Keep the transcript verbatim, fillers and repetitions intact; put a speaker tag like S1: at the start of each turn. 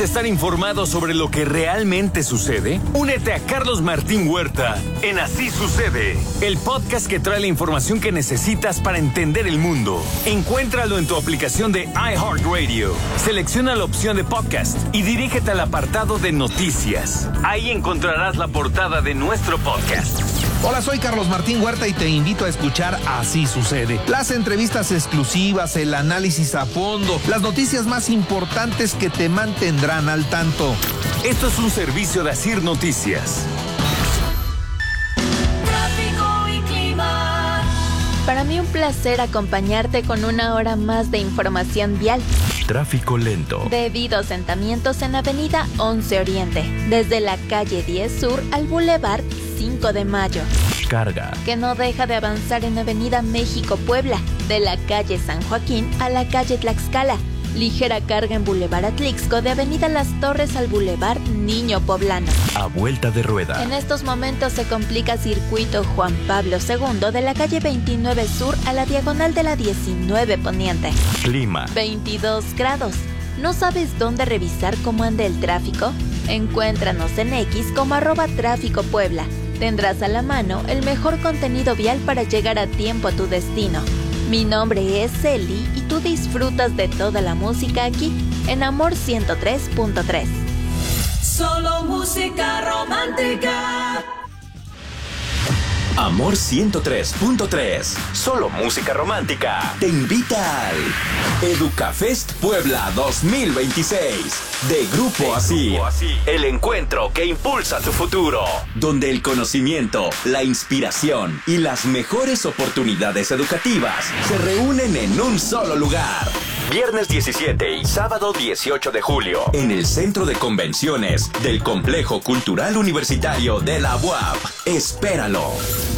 S1: estar informado sobre lo que realmente sucede? Únete a Carlos Martín Huerta en Así Sucede, el podcast que trae la información que necesitas para entender el mundo. Encuéntralo en tu aplicación de iHeartRadio. Selecciona la opción de podcast y dirígete al apartado de noticias. Ahí encontrarás la portada de nuestro podcast.
S2: Hola, soy Carlos Martín Huerta y te invito a escuchar Así Sucede. Las entrevistas exclusivas, el análisis a fondo, las noticias más importantes que te mantendrán al tanto.
S1: Esto es un servicio de Asir Noticias.
S3: Tráfico y clima.
S4: Para mí un placer acompañarte con una hora más de información vial.
S5: Tráfico lento.
S4: Debido a asentamientos en Avenida once Oriente, desde la calle diez Sur al Boulevard cinco de Mayo.
S5: Carga.
S4: Que no deja de avanzar en Avenida México-Puebla, de la calle San Joaquín a la calle Tlaxcala. Ligera carga en Boulevard Atlixco, de Avenida Las Torres al Boulevard Niño Poblano.
S5: A vuelta de rueda.
S4: En estos momentos se complica circuito Juan Pablo segundo, de la calle veintinueve Sur a la diagonal de la diecinueve Poniente.
S5: Clima.
S4: veintidós grados. ¿No sabes dónde revisar cómo anda el tráfico? Encuéntranos en X como arroba tráfico Puebla. Tendrás a la mano el mejor contenido vial para llegar a tiempo a tu destino. Mi nombre es Celi y tú disfrutas de toda la música aquí en Amor ciento tres punto tres.
S3: Solo música romántica.
S5: Amor ciento tres punto tres. Solo música romántica. Te invita al Educafest Puebla dos mil veintiséis. De Grupo Así. El encuentro que impulsa tu futuro. Donde el conocimiento, la inspiración y las mejores oportunidades educativas se reúnen en un solo lugar. Viernes diecisiete y sábado dieciocho de julio. En el Centro de Convenciones del Complejo Cultural Universitario de la U A P. Espéralo.